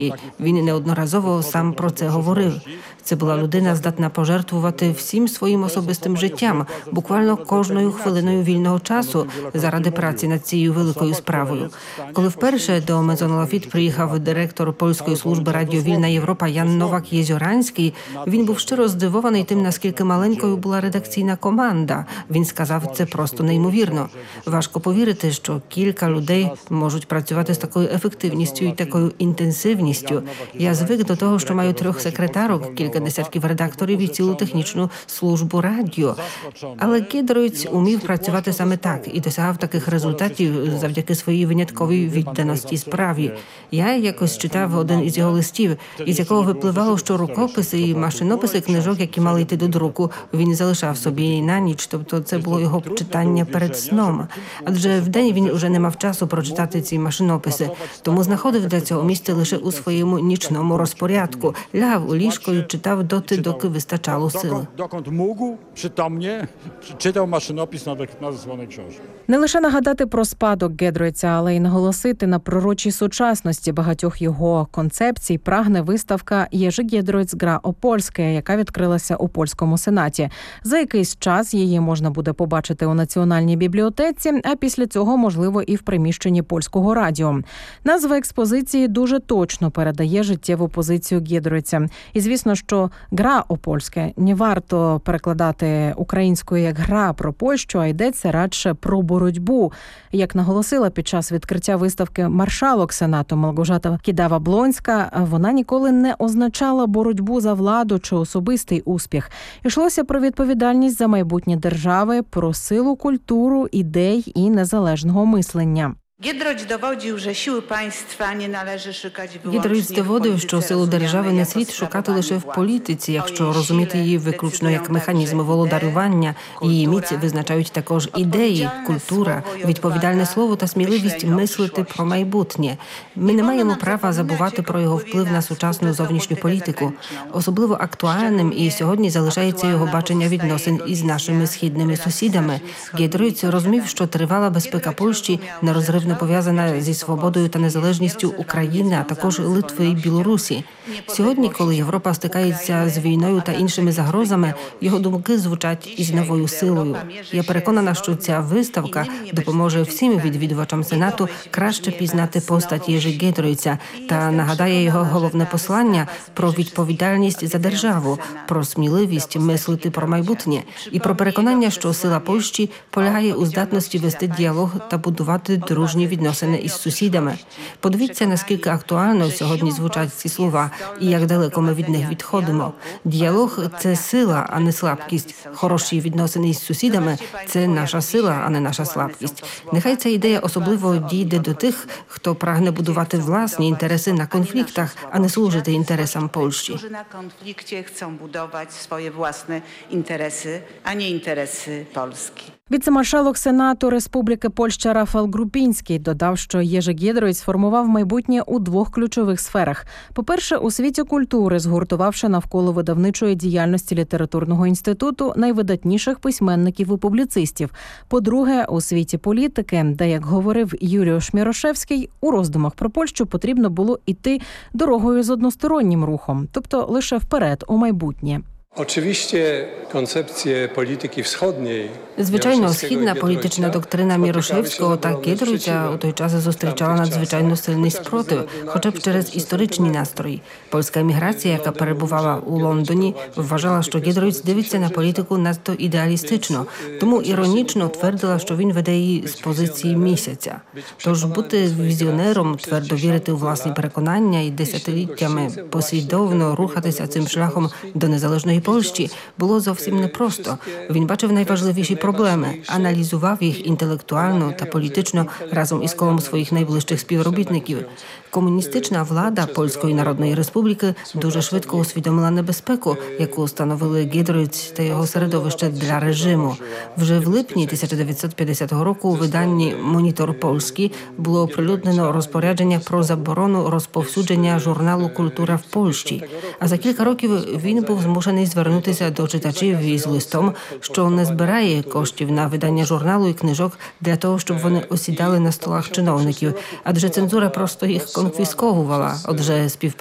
Він неодноразово сам про це говорив. Це була людина, здатна пожертвувати всім своїм особистим життям, буквально кожною хвилиною вільного часу заради праці над цією великою справою. Коли вперше до Мезон Лафіт приїхав директор польської служби радіо «Вільна Європа» Ян Нowak-Єзьоранський, він був щиро здивований тим, наскільки маленькою була редакційна команда. Він сказав, це просто неймовірно. Важко повірити, що кілька людей можуть працювати з такою ефективністю і такою інтенсивністю. Я звик до того, що маю 3 секретарок, кілька десятків редакторів і цілу технічну службу радіо. Але Гідройц умів працювати саме так і досягав таких результатів завдяки своїй винятковій відданості справі. Я якось читав один із його листів, із якого випливало, що рукописи і машинописи книжок, які мали йти до друку, він залишав собі на ніч, тобто це було його читання перед сном. Адже вдень він уже не мав часу прочитати ці машинописи, тому знаходив для цього місце лише у своєму нічному розпорядку. Лягав у ліжко і читав доти, доки вистачало сил. Dokąd mógł, przytomnie czytał maszynopis na zasłonej książki. Не лише нагадати про спадок Гідройца, але й наголосити на пророчій сучасності багатьох його концепцій прагне виставка «Єжи Гідройц гра Опольське», яка відкрилася у польському сенаті. За якийсь час її можна буде побачити у Національній бібліотеці, а після цього, можливо, і в приміщенні польського радіо. Назва експозиції дуже точно передає життєву позицію Гідройця. І, звісно, що «Гра Опольське» не варто перекладати українською як «гра про Польщу», а йдеться радше про боротьбу. Як наголосила під час відкриття виставки маршалок Сенату Малгожата Кідава-Блонська, вона ніколи не означала боротьбу за владу чи особистий успіх. Йшлося про відповідальність за майбутнє держави, про силу, культуру, ідей і незалежного мислення. Гідройц доводив, що силу держави не слід шукати лише в політиці, якщо розуміти її виключно як механізм володарювання. Її міць визначають також ідеї, культура, відповідальне слово та сміливість мислити про майбутнє. Ми не маємо права забувати про його вплив на сучасну зовнішню політику. Особливо актуальним і сьогодні залишається його бачення відносин із нашими східними сусідами. Гідройц розумів, що тривала безпека Польщі нерозривно пов'язана зі свободою та незалежністю України, а також Литви і Білорусі. Сьогодні, коли Європа стикається з війною та іншими загрозами, його думки звучать із новою силою. Я переконана, що ця виставка допоможе всім відвідувачам Сенату краще пізнати постать Єжи Гідройца та нагадає його головне послання про відповідальність за державу, про сміливість мислити про майбутнє і про переконання, що сила Польщі полягає у здатності вести діалог та будувати дружні відносини із сусідами. Подивіться, наскільки актуально сьогодні звучать ці слова і як далеко ми від них відходимо. Діалог – це сила, а не слабкість. Хороші відносини із сусідами – це наша сила, а не наша слабкість. Нехай ця ідея особливо дійде до тих, хто прагне будувати власні інтереси на конфліктах, а не служити інтересам Польщі. На конфлікті chcą budować swoje własne interesy, a nie interesy Polski. Віце-маршалок Сенату Республіки Польща Рафал Групінський додав, що Єжи Гідройц сформував майбутнє у 2 ключових сферах. По-перше, у світі культури, згуртувавши навколо видавничої діяльності літературного інституту найвидатніших письменників і публіцистів. По-друге, у світі політики, де, як говорив Юріуш Мірошевський, у роздумах про Польщу потрібно було йти дорогою з одностороннім рухом, тобто лише вперед у майбутнє. Oczywiście koncepcje polityki wschodniej. Звичайно, східна політична доктрина Мірошевського та Гідройца у той час зустрічала надзвичайно сильний спротив, хоча б через історичні настрої. Польська еміграція, яка перебувала у Лондоні, вважала, що Гідройц дивиться на політику надто ідеалістично, тому іронічно твердила, що він веде її з позиції місяця. Тож бути візіонером, твердо вірити у власні переконання і десятиліттями послідовно рухатися цим шляхом до незалежної Польщі було зовсім непросто. Він бачив найважливіші проблеми, аналізував їх інтелектуально та політично разом із колом своїх найближчих співробітників. Комуністична влада Польської Народної Республіки дуже швидко усвідомила небезпеку, яку становили Гідройц та його середовище для режиму. Вже в липні 1950 року у виданні «Монітор Польський» було оприлюднено розпорядження про заборону розповсюдження журналу «Культура в Польщі». А за кілька років він був змушений звернутися до читачів із листом, що не збирає коштів на видання журналу і книжок для того, щоб вони осідали на столах чиновників, адже цензура просто їх конфісковувала. Отже,